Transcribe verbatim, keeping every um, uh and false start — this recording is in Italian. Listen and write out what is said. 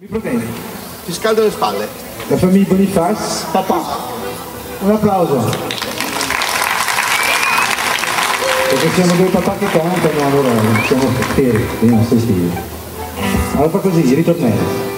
fratelli. Ti scaldo le spalle. La famiglia Bonifaz, papà. Un applauso. Perché siamo due papà che cantano, allora siamo per i nostri stili. Allora fa così, ritornello.